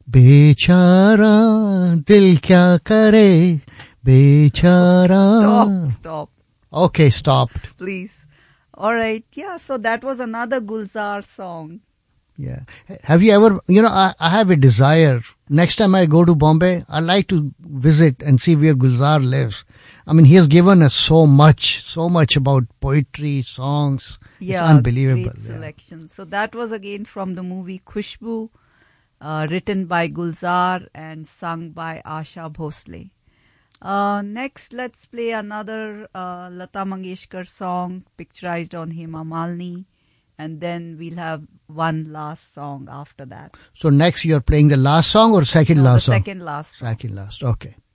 बेचारा दिल क्या करे बेचारा. Stop. Okay, stopped. Please. All right. Yeah, so that was another Gulzar song. Yeah. Have you ever, I have a desire. Next time I go to Bombay, I'd like to visit and see where Gulzar lives. I mean, he has given us so much about poetry, songs. Yeah, it's unbelievable. Great selection. So that was again from the movie Khushbu, written by Gulzar and sung by Asha Bhosle. Next, let's play another Lata Mangeshkar song picturized on Hema Malini. And then we'll have one last song after that. So next you're playing the last song or second last song? Second last song. Second last, okay.